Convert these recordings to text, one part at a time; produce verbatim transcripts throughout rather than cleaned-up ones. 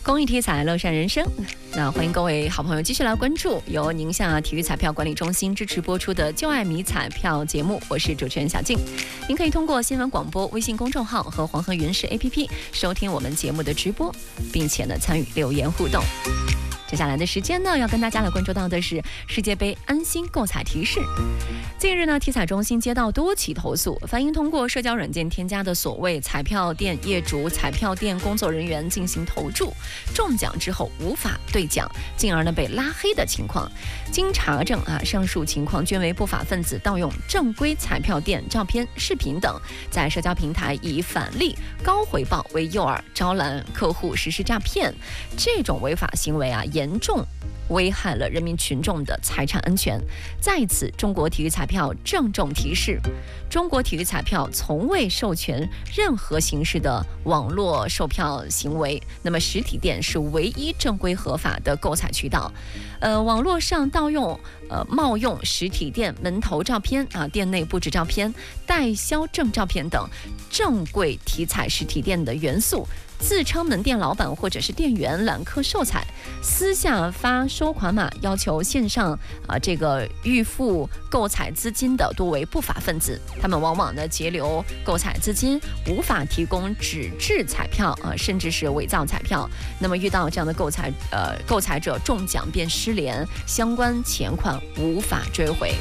公益体彩，乐善人生。那欢迎各位好朋友继续来关注由宁夏体育彩票管理中心支持播出的就爱迷彩票节目，我是主持人小静。您可以通过新闻广播微信公众号和黄河云视 A P P 收听我们节目的直播，并且呢参与留言互动。接下来的时间呢，要跟大家来关注到的是世界杯安心购彩提示。近日呢，体彩中心接到多起投诉，反映通过社交软件添加的所谓彩票店业主、彩票店工作人员进行投注，中奖之后无法兑奖，进而呢被拉黑的情况。经查证啊，上述情况均为不法分子盗用正规彩票店照片、视频等，在社交平台以返利、高回报为诱饵，招揽客户实施诈骗。这种违法行为啊，严重危害了人民群众的财产安全。在此，中国体育彩票郑重提示：中国体育彩票从未授权任何形式的网络售票行为。那么，实体店是唯一正规合法的购彩渠道。呃，网络上盗用、呃冒用实体店门头照片啊、店内布置照片、代销证照片等正规体彩实体店的元素，自称门店老板或者是店员揽客售彩，私下发收款码要求线上啊这个预付购彩资金的，多为不法分子。他们往往呢截留购彩资金，无法提供纸质彩票啊，甚至是伪造彩票。那么遇到这样的购彩呃购彩者中奖便失联，相关钱款无法追回。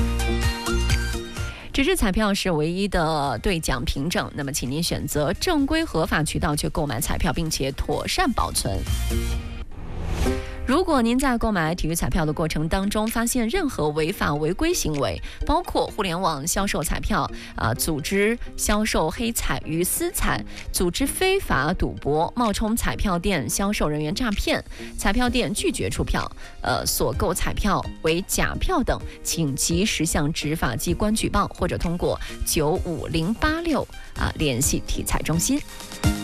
纸质彩票是唯一的兑奖凭证，那么请您选择正规合法渠道去购买彩票，并且妥善保存。如果您在购买体育彩票的过程当中发现任何违法违规行为，包括互联网销售彩票、啊、组织销售黑彩与私彩、组织非法赌博、冒充彩票店销售人员诈骗、彩票店拒绝出票、呃所购彩票为假票等，请及时向执法机关举报，或者通过九五零八六啊联系体彩中心。